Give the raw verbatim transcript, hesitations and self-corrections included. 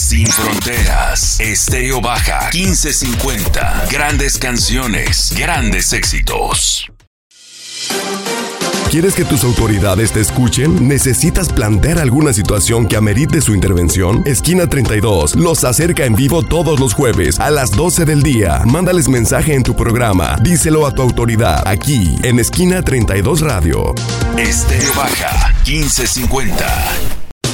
Sin fronteras. Estéreo Baja quince cincuenta. Grandes canciones, grandes éxitos. ¿Quieres que tus autoridades te escuchen? ¿Necesitas plantear alguna situación que amerite su intervención? Esquina treinta y dos los acerca en vivo todos los jueves a las doce del día. Mándales mensaje en tu programa. Díselo a tu autoridad aquí en Esquina treinta y dos Radio. Estéreo Baja quince cincuenta.